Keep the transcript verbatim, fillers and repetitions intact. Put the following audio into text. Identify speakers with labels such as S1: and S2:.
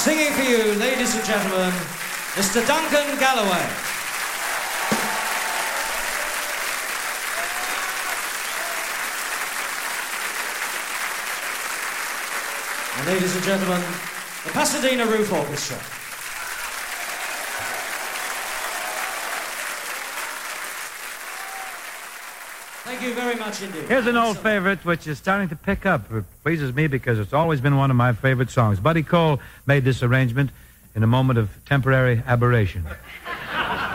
S1: Singing for you, ladies and gentlemen, Mister Duncan Galloway. And ladies and gentlemen, the Pasadena Roof Orchestra. Thank you very much indeed.
S2: Here's an old favorite which is starting to pick up. It pleases me because it's always been one of my favorite songs. Buddy Cole made this arrangement in a moment of temporary aberration.